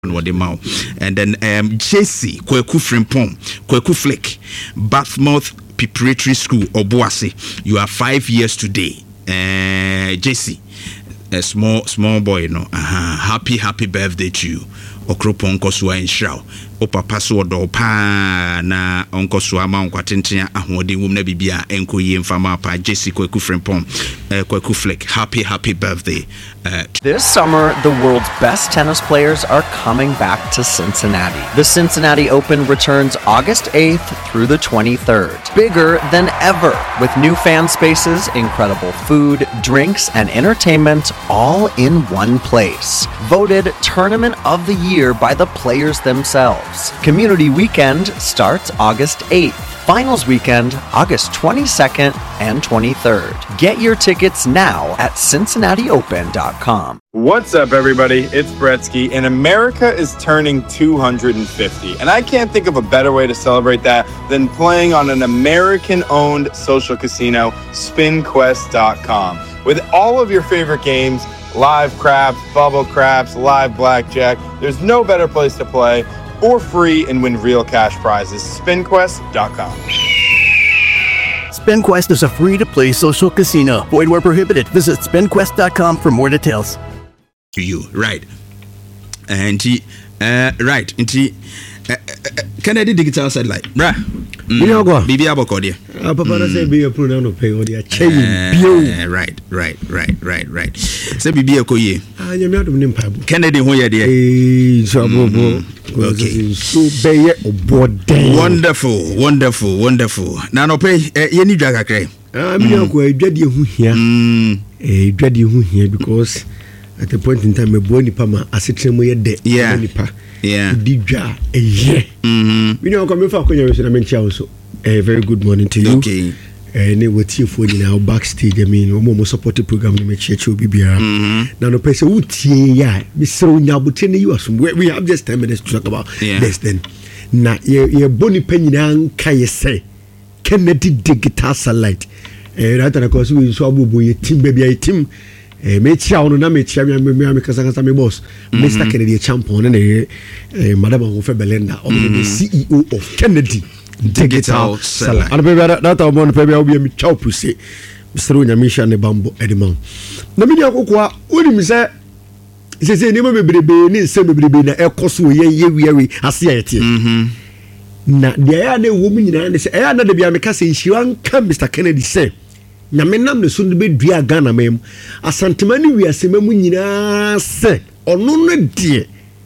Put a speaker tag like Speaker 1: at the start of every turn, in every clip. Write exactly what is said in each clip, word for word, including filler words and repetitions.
Speaker 1: And then um, J C, Kweku Frimpong, Kweku Flick, Bathmouth Preparatory School, Obuasi. You are five years today. Uh, J C, a small small boy, you know. Uh-huh. Happy, happy birthday to you. Okropon Kosua in Shroud. Opa paso do pa na onko suama onko atenten ahode wom na bibia enko yie mfama pa Jesse Kweku Frimpong uh, Kweku Flick. Happy happy birthday. Uh,
Speaker 2: this summer the world's best tennis players are coming back to Cincinnati. The Cincinnati Open returns August eighth through the twenty-third. Bigger than ever with new fan spaces, incredible food, drinks and entertainment all in one place. Voted Tournament of the Year by the players themselves. Community Weekend starts August eighth. Finals Weekend, August twenty-second and twenty-third. Get your tickets now at Cincinnati Open dot com.
Speaker 3: What's up, everybody? It's Bretsky, and America is turning two hundred fifty. And I can't think of a better way to celebrate that than playing on an American-owned social casino, Spin Quest dot com. With all of your favorite games, live craps, bubble craps, live blackjack, there's no better place to play for free and win real cash prizes. Spin Quest dot com.
Speaker 4: SpinQuest is a free-to-play social casino. Void where prohibited. Visit Spin Quest dot com for more details.
Speaker 1: To you, right? And he, uh, right? And he, uh, uh, Kennedy digital satellite, bruh.
Speaker 5: You know go.
Speaker 1: Bibi aboko dia.
Speaker 5: Ah, papa na say be a pronoun no pay or dia chain bio.
Speaker 1: Right, right, right, right, right. Say bibi akoye.
Speaker 5: Ah, you me adum nim pa.
Speaker 1: Kennedy ho ye dia.
Speaker 5: Eh, so bobo.
Speaker 1: Okay.
Speaker 5: So be oboden.
Speaker 1: Wonderful, wonderful, wonderful. Na no pay ye ni dwa kakra.
Speaker 5: Ah, me no ko adwade hu hia.
Speaker 1: Mm.
Speaker 5: Eh, adwade hu hia because at the point in time me bo nipa ma asetremu ye de nipa.
Speaker 1: Yeah.
Speaker 5: Didja a year.
Speaker 1: Mm-hmm.
Speaker 5: You know, come for Konya, I mention also. A very good morning to you.
Speaker 1: Okay.
Speaker 5: And with you for now backstage, I mean, almost supported program to make sure you'll be here. Now, no person would see, yeah, Mister Nyabutin, you are somewhere. We have just ten minutes to talk about this then. Now, you're Bonnie Penny and Kaya say, Kennedy digital satellite. And right, of course, we saw a team, baby, a team. Eh, me chia ono na me chia me me me kasa kasa me boss Mister Kennedy champion na eh madam Ofe Belinda or the C E O of Kennedy Digital Satellite. And baby that that one baby obi me chow pussy Mister Onyamisha ne bambo edimam na me akokwa woni mi say say say ni me bebrebe ni nsem bebrebe na ekoso ye ye wiawi ase ayete na de ya na wo mu nyina ne say eh na de bia me kasa nhiwan ka Mister Kennedy say na menam ne so be dua Ghana mem asantemani wiasema mu nyina se ono no de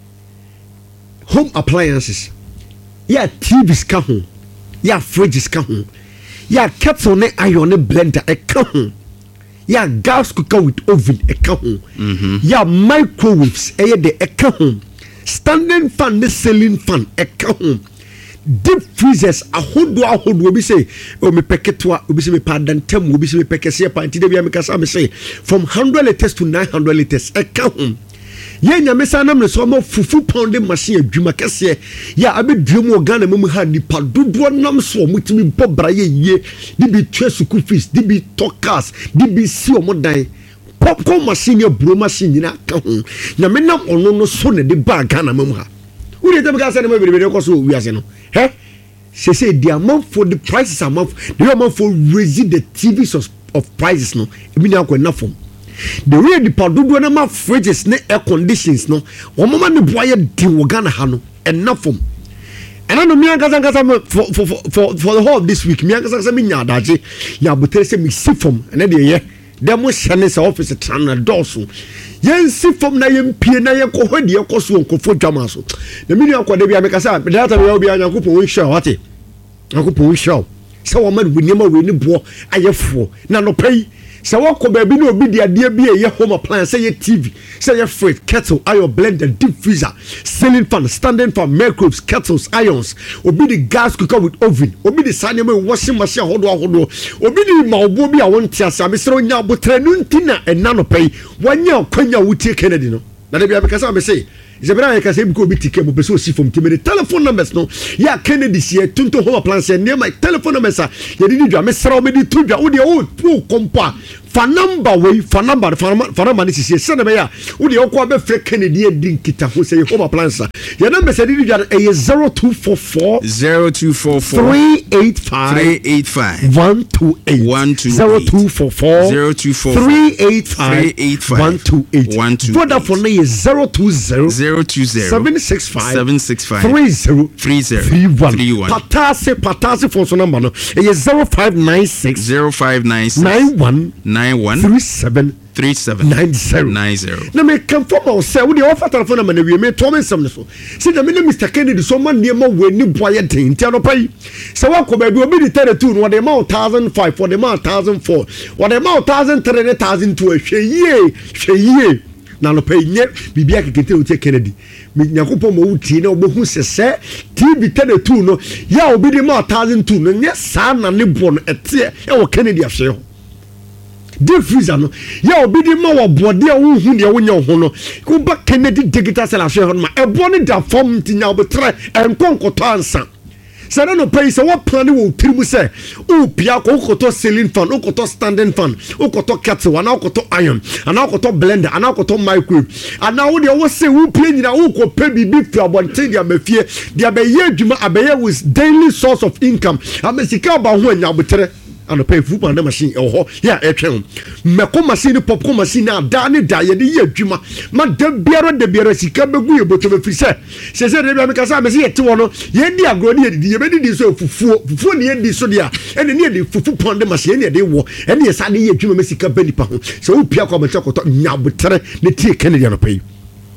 Speaker 5: home appliances ya T Vs ka ho ya fridges ka ho ya kettle ne iron ne blender e ka ho ya gas cooker with oven e ka ho ya microwaves e de e ka ho standing fan ne ceiling fan e ka ho deep freezers ahodo ahodo obi say o me peketwa obi say me padantem obi say me pekese panti de bia me kasa me say from one hundred liters to nine hundred liters e ka ho ye nya me sanam ne so mo fufu pound machine adwuma kese ya abedwum organ mu ha nipa dodo nam so mutimi bobra ye ye di bi twa school fees di bi talkers di bi si o mo dan popcorn machine ya bro machine na ka ho nya me nam ono no so ne de bag na mu ha we dey because say me be be so we ase no eh say say the amount for the prices amount the amount for raising the T Vs of, of prices no e bi na ko na form the way the padodo na ma fridges ne air conditions no o mama ne boye di Ghana ha no enough form and I know me anka sanka for for for for the whole of this week me anka sanka me nya adaje ya botere say me see form and dey ye dem mo shane say office tran na doso yen si fom na yen pie na yen ko hodi ekoso nkofo dwama so na mini akwade bia meka say data bia bia nyankopon won hwa wate nyankopon won hwa say wo mad bunima we ni bo ayefo na no pai say wo ko ba bi na obi dia dia bia ye home appliance say ye T V say ye fridge kettle iron blender deep freezer ceiling fan standing fan microwaves kettles irons obi the gas cooker with oven obi the sanya washing machine hodo hodo obi the mawbo bi a won tia say me sero nya botra nu ntina enna no pai wanya kwanya wutie Kennedy no na de bia be kasa me say Zebra ka say ko bi tike mo peso si from timere telephone numbers no ya Kennedy sie tunto home appliance ne my telephone numbers a ye di dwa me sero me di to dwa wo de wo kompa fa number way fa number fa number this is send me ya wo de okwa be frɛ Kennedy din kita ho say home appliance ya number say di dwa e zero two four four
Speaker 1: zero two four four
Speaker 5: three eight five
Speaker 1: three eight five
Speaker 5: one two eight
Speaker 1: one two eight
Speaker 5: zero two four four
Speaker 1: zero two four
Speaker 5: three eight five
Speaker 1: three eight five
Speaker 5: one two eight
Speaker 1: one two eight
Speaker 5: Vodafone is zero two zero
Speaker 1: zero two zero
Speaker 5: seven six five
Speaker 1: seven six five
Speaker 5: three zero
Speaker 1: three zero
Speaker 5: three one
Speaker 1: three one
Speaker 5: Patase Patase phone so number no is zero five nine six
Speaker 1: zero five nine six
Speaker 5: nine one
Speaker 1: nine one
Speaker 5: three seven
Speaker 1: three seven
Speaker 5: nine zero
Speaker 1: nine zero.
Speaker 5: Na me kan for my say we dey offer telephone number na we me to me nsam so. See the me Mister Kennedy so man near ma we ni boy den ntia no pai. Se wa ko ba bi obi di thirty-two no dey ma one thousand five for the ma one thousand four. What dey ma one thousand three one thousand two hwe yie hwe yie. Na no pai nye bibia kekete o Kennedy. Me nyakopo mo wuti na obo hu sese T V thirty-two no ya obi di ma one thousand two no nye sa na ne bo no ete e wo Kennedy ahwe ho. Deep freezer no ya obi di ma wo bode a wo hu ne wo nya ho no ko ba Kennedy digital cell ahwe ho ma e bo ne da form tinya obetre enkonkoto ansa sana no pay se wo plan wo tirimu se o pia ko koto ceiling fan o koto standing fan o koto kettle ana koto iron ana koto blender ana koto microwave ana wo de wo se wo pia nyina wo ko pe bibi fi abonte dia mafie dia be ye adwuma abeye with daily source of income amesika ba ho anya obetre and pay food and machine oh yeah etwen meko machine popcorn machine na da ne da ye de ye adwuma ma da biara de biara sika begu ye boto be firi se se se de bia me kasa me se ye te wo no ye di agro ne ye di ye be di so fufuo fufuo ne ye di so dia ene ne ye di fufu pon machine ne ye de wo ene ye sa de ye adwuma me sika be nipa ho se wo pia kwa machine koto nyabotere ne tie Kennedy no pay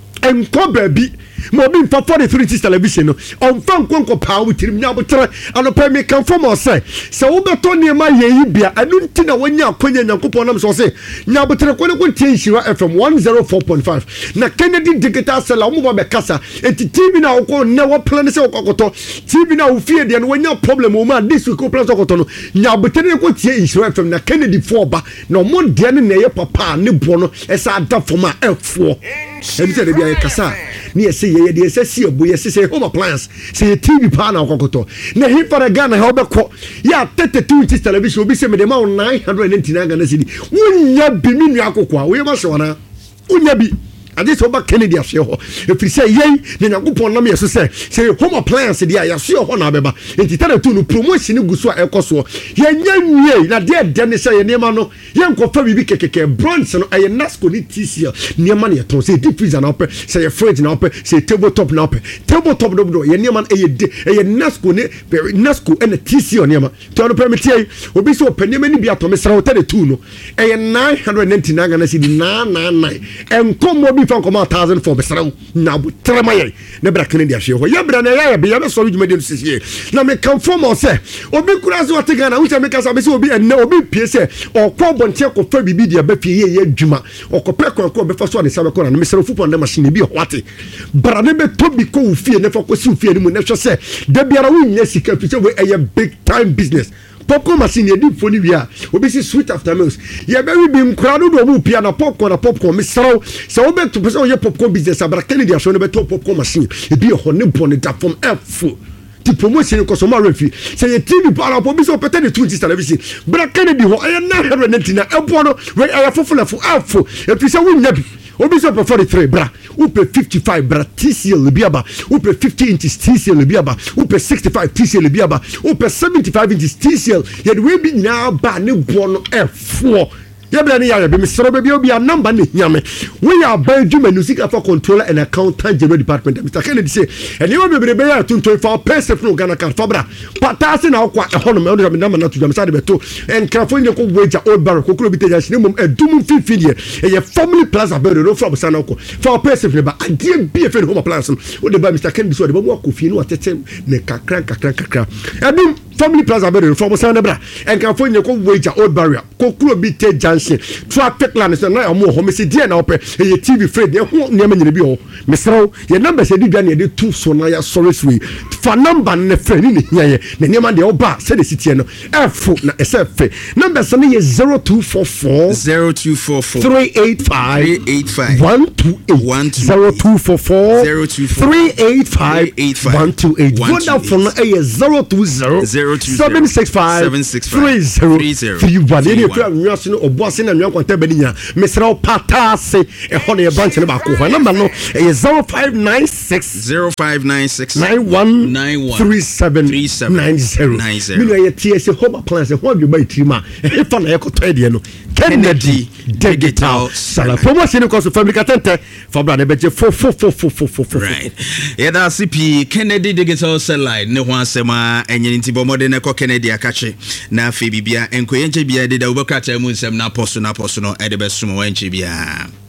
Speaker 5: enko baby mo bi fa forty-three inch television no on fan konko pa wo tirim nya botere ano pa me kan fo mo say se wo beto ne ma ye yi bia anu nti na wonya akonya nyankopon nam so say nya botere ko ne ko tie Nhyira F M one oh four point five na Kennedy digital cell wo mo be kasa enti T V na wo ko ne wo plan se wo kokoto T V na wo fie de no wonya problem wo ma this week ko plan so kokoto no nya botere ko tie Nhyira F M na Kennedy four ba no mo de ne ne ye papa ne bo no esa da fo ma F four enti de bia kasa ni ese ye de ese si obo ye se home appliance se T V pa na okokoto na he for Ghana he obekọ ya thirty-two inch television obi se me de ma nine hundred ninety-nine Ghana cedi wunya bi mi nu akokọ a we ma so na unya bi ade so ba Kennedy ahwe ho efiri se yei ne nyakopon na me so se se home appliance dia ya so ho na beba enti thirty-two no promotion guso a ekoso ye nya nwie na de de ne se ye nema no ye nkofa bibi kekeke bronze no aye Nasco ni T C L nema ne ton se deep freezer na ope se ye fridge na ope se tabletop na ope tabletop do do ye nema aye de aye Nasco ne Nasco and T C L nema to no permit ye obi so penema ni bi ato me sra thirty-two no aye nine hundred ninety-nine Ghana cedi nine ninety-nine enkomo bi fan come one thousand for besraw na bu tremaye ne bra Kennedy ahwe ho ye bra na ya be ya be so djuma de sisi na me kan form o se obi kura so atega na ucha me kasa be se obi enne obi pie se okọ bonte ko fa bibi de ba fie ye ye djuma okopre ko ko be fa so ne sabe ko na me sero fupo na machine bi ho ate bra ne be to bi ko fie ne fa ko si fie ne mu ne hwe se da biara wunya sika fi se we eye big time business popcorn machine ye deep phone wia obi si sweet after meals ye be we bi nkura do do mu pia na popcorn na popcorn me sraw se wo be to pese ye popcorn business abra Kennedy ahwe no be to popcorn machine e bi ho ne bon da from F ti promotion ko so ma refi se ye T V para po bi so pete de two inch television bra Kennedy ho e nine hundred ninety-nine e bo no we e fofo F e fi se wunya bi obi so forty-three bra upe fifty-five bra T C L biaba upe fifty inches T C L biaba upe sixty-five T C L biaba upe seventy-five inches T C L ye de we bi na ba ne bo no F four ye bra ne ya be misro be bi obi a number ne hiame we ya ba adwuma no sika for controller and accountant general department Mister Kennedy say and you be be ya tunto for person no Ghana card for bra patase na okwa e hono me no me number na to jam say be to en krafo ne ko wager old barrel ko kuro bi te jashine mum edum fifini e ye family plaza be no from sana ko for person ne ba ade bi e fe home place no de ba Mister Kennedy so de ba mu akofie no atete ne kakra kakra kakra edum family plaza be no from sana bra en krafo ne ko wager old barrier ko kuro bi te traffic land so na mo ho me se die na ope e T V Fred e ho ne amanyere bi ho mesraw ye number se di dwa ne de two so na ya sorry sweet fa number ne Fred ni ne ye ne ne ma de oba se de sitie no F na S F number se ne ye zero two four four
Speaker 1: zero two four four
Speaker 5: three eight five
Speaker 1: three eight five
Speaker 5: one two eight zero two four four three eight five one two eight Vodafone e zero two zero
Speaker 1: zero two
Speaker 5: seven six five
Speaker 1: seven six five
Speaker 5: three zero
Speaker 1: three zero
Speaker 5: three one. Any of you are seeing Obuasi and Yon Contabania, Mister Patase, a honey a bunch of Baku. Number no is zero five nine six
Speaker 1: zero five nine six
Speaker 5: nine one
Speaker 1: nine one
Speaker 5: three seven
Speaker 1: three seven
Speaker 5: nine zero
Speaker 1: nine zero.
Speaker 5: You know, your T S A home appliance, what you buy Tima, if I'm a Cotidiano, Kennedy Digital Salad. Promotion of course of family Catente for Brother Betty four four four four four four.
Speaker 1: Right. Yeah, that's C P Kennedy Digital Satellite. No one sema enye nti bomode na ko Kennedy akache na afi bibia enkoyenche bia de da ubakata mu nsem na poso na poso no e de besumo wenche bia.